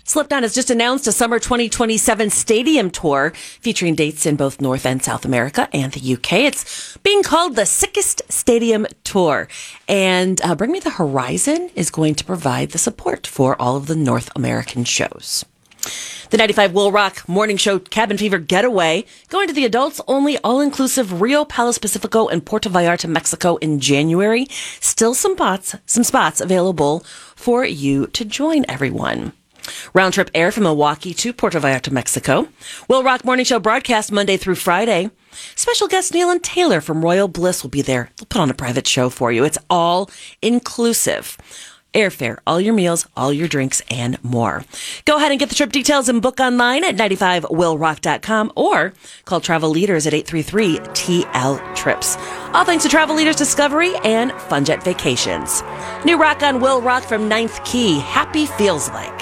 Slipknot has just announced a summer 2027 stadium tour featuring dates in both North and South America and the UK. It's being called the Sickest Stadium Tour. And Bring Me the Horizon is going to provide the support for all of the North American shows. The 95 Will Rock morning show Cabin Fever Getaway going to the adults-only all-inclusive Rio Palace Pacifico in Puerto Vallarta, Mexico in January. Still some spots available for you to join everyone. Round trip air from Milwaukee to Puerto Vallarta, Mexico. Will Rock Morning Show broadcast Monday through Friday. Special guest Neil and Taylor from Royal Bliss will be there. They'll put on a private show for you. It's all inclusive. Airfare, all your meals, all your drinks, and more. Go ahead and get the trip details and book online at 95willrock.com or call Travel Leaders at 833-TL-TRIPS. All thanks to Travel Leaders Discovery and Funjet Vacations. New rock on Will Rock from Ninth Key. Happy Feels Like.